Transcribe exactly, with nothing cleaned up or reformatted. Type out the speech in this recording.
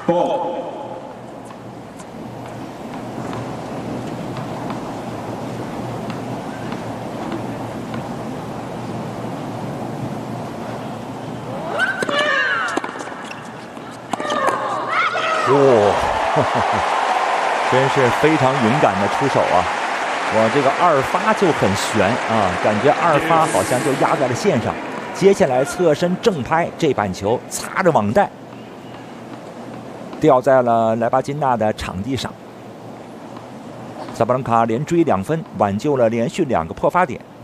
Ball. 哇，呵呵呵，真是非常勇敢的出手啊！我这个二发就很悬啊，感觉二发好像就压在了线上。接下来侧身正拍，这板球擦着网带，掉在了莱巴金纳的场地上。萨布兰卡连追两分，挽救了连续两个破发点。